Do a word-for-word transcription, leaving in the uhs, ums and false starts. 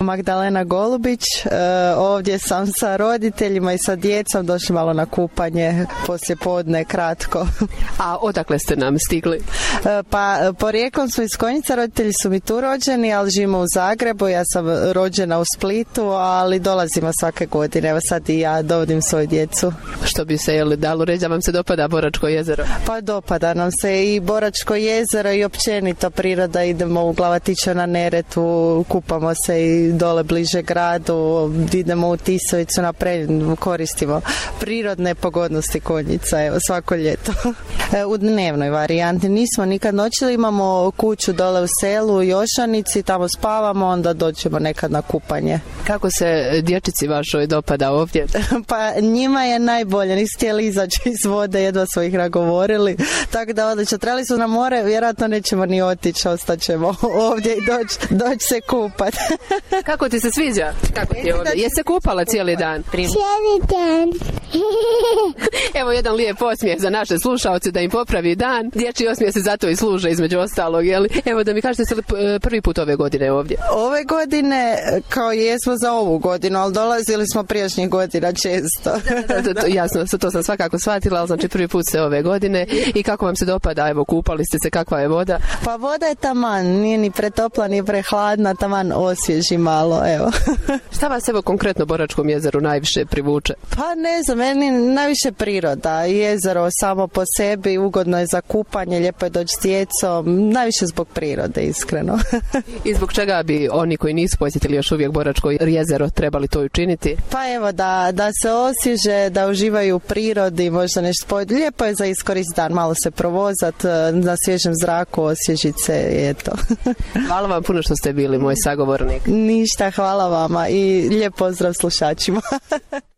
Magdalena Golubić, e, ovdje sam sa roditeljima i sa djecom, došli malo na kupanje poslije podne, kratko. A odakle ste nam stigli? E, pa porijeklom smo iz Konjica, roditelji su mi tu rođeni, ali živimo u Zagrebu, ja sam rođena u Splitu, ali dolazimo svake godine, evo sad i ja dovodim svoju djecu. Što bi se jeli dalo reći da vam se dopada Boračko jezero? Pa dopada nam se i Boračko jezero i općenito priroda, idemo u Glavatiće na Neretvu, kupamo se i dole bliže gradu, idemo u Tisovicu naprijed, koristimo prirodne pogodnosti Konjica, evo svako ljeto. U dnevnoj varijanti nismo nikad noćili, imamo kuću dole u selu u Jošanici, tamo spavamo, onda dođemo nekad na kupanje. Kako se dječici vašoj dopada ovdje? Pa njima je najbolje, nisu htjeli izaći iz vode, jedva smo ih nagovorili, tako da odlično. Trebali su na more, vjerojatno nećemo ni otići, ostaćemo ovdje i doći doć se kupati. Kako ti se sviđa? Kako ti je ovdje? Jesi se kupala cijeli dan? Cijeli dan. Evo jedan lijep osmijeh za naše slušaoce da im popravi dan. Dječji osmijeh se zato i služe između ostalog, jel? Evo da mi kažete, se li prvi put ove godine ovdje? Ove godine kao jesmo za ovu godinu, ali dolazili smo prijašnjih godina često. Da, da, da, jasno, to sam svakako shvatila, ali znači prvi put se ove godine. I kako vam se dopada? Evo, kupali ste se, kakva je voda? Pa voda je taman, nije ni pretopla, ni prehladna, taman osvježi malo, evo. Šta vas evo konkretno Boračkom jezeru najviše privuče? Pa ne znam, meni najviše priroda. Jezero samo po sebi, ugodno je za kupanje, lijepo je doći s djecom, najviše zbog prirode, iskreno. I zbog čega bi oni koji nisu posjetili još uvijek Boračko jezero trebali to učiniti? Pa evo, da, da se osvježe, da uživaju u prirodi, možda nešto pojedi. Lijepo je za iskoristiti dan, malo se provozat na svježem zraku, osvježit se i eto. Hvala vam puno što ste bili moj sagovornik. Ništa, hvala vama i lijep pozdrav slušačima.